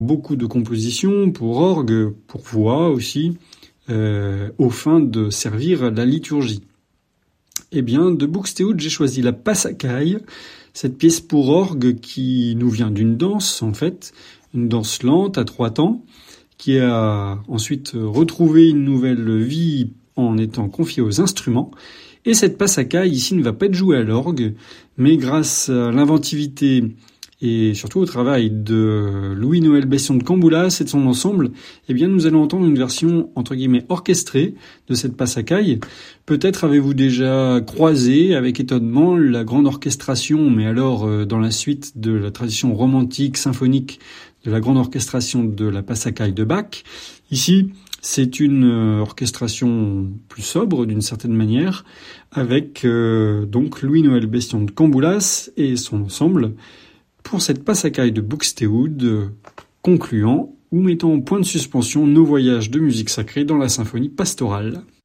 beaucoup de compositions pour orgue, pour voix aussi, aux fins de servir la liturgie. Eh bien, de Buxtehude, j'ai choisi la Passacaille, cette pièce pour orgue qui nous vient d'une danse, en fait, une danse lente à 3 temps, qui a ensuite retrouvé une nouvelle vie en étant confiée aux instruments. Et cette Passacaille, ici, ne va pas être jouée à l'orgue, mais grâce à l'inventivité et surtout au travail de Louis-Noël Bestion de Camboulas et de son ensemble, eh bien, nous allons entendre une version, entre guillemets, orchestrée de cette Passacaille. Peut-être avez-vous déjà croisé avec étonnement la grande orchestration, mais alors dans la suite de la tradition romantique, symphonique, de la grande orchestration de la Passacaille de Bach. Ici, c'est une orchestration plus sobre, d'une certaine manière, avec donc Louis-Noël Bestion de Camboulas et son ensemble, pour cette Passacaille de Buxtehude, concluant ou mettant au point de suspension nos voyages de musique sacrée dans la symphonie pastorale.